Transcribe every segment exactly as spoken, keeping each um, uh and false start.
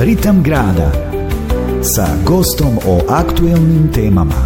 Ritam grada sa gostom o aktuelnim temama.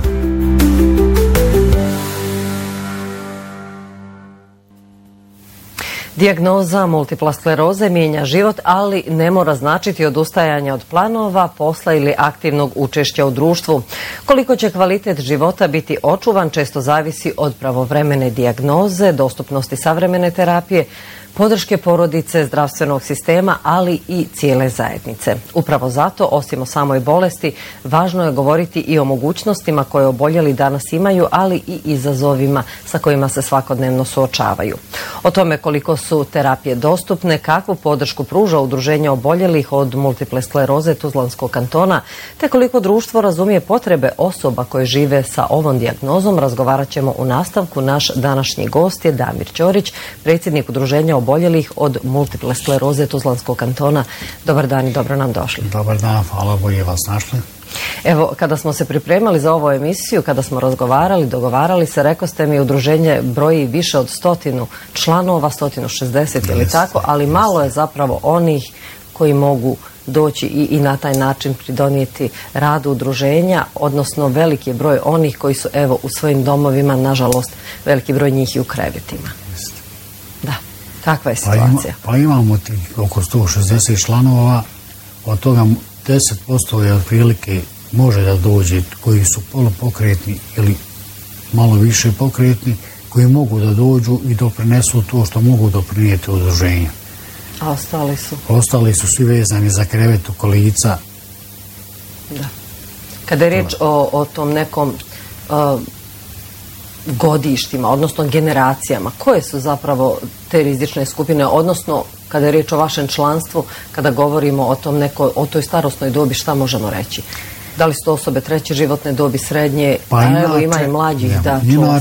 Dijagnoza multipla skleroze mijenja život, ali ne mora značiti odustajanje od planova, posla ili aktivnog učešća u društvu. Koliko će kvalitet života biti očuvan često zavisi od pravovremene dijagnoze, dostupnosti savremene terapije, podrške porodice, zdravstvenog sistema, ali i cijele zajednice. Upravo zato, osim o samoj bolesti, važno je govoriti i o mogućnostima koje oboljeli danas imaju, ali i izazovima sa kojima se svakodnevno suočavaju. O tome koliko su terapije dostupne, kakvu podršku pruža Udruženje oboljelih od multiple skleroze Tuzlanskog kantona, te koliko društvo razumije potrebe osoba koje žive sa ovom dijagnozom, razgovarat ćemo u nastavku. Naš današnji gost je Damir Ćorić, predsjednik Udruženja oboljelih od multiple skleroze Tuzlanskog kantona. Dobar dan i dobro nam došli. Dobar dan, hvala, bolje vas našli. Evo, kada smo se pripremali za ovu emisiju, kada smo razgovarali, dogovarali se, rekao ste mi, udruženje broji više od stotinu članova, stotinu šezdeset ili tako, ali malo je zapravo onih koji mogu doći i, i na taj način pridonijeti radu udruženja, odnosno veliki broj onih koji su evo u svojim domovima, nažalost, veliki broj njih i u krevetima. Da. Kakva je situacija? Pa, ima, pa imamo tih oko sto šezdeset članova, od toga deset posto je otprilike može da dođe koji su polupokretni ili malo više pokretni, koji mogu da dođu i doprinesu to što mogu doprinijeti udruženju. A ostali su? Ostali su svi vezani za krevet u kolica. Da. Kada je riječ o, o tom nekom uh, godištima, odnosno generacijama, koje su zapravo te rizične skupine, odnosno kada je riječ o vašem članstvu, kada govorimo o tom neko, o toj starosnoj dobi, šta možemo reći? Da li su to osobe treće životne dobi, srednje, pa a evo ima i mlađih, ja, da, čuo